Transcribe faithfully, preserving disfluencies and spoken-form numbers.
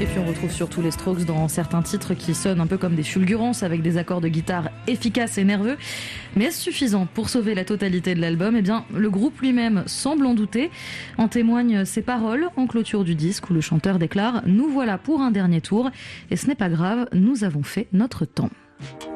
Et puis on retrouve surtout les Strokes dans certains titres qui sonnent un peu comme des fulgurances avec des accords de guitare efficaces et nerveux. Mais est-ce suffisant pour sauver la totalité de l'album ? Eh bien, le groupe lui-même semble en douter. En témoignent ses paroles en clôture du disque où le chanteur déclare « Nous voilà pour un dernier tour et ce n'est pas grave, nous avons fait notre temps ».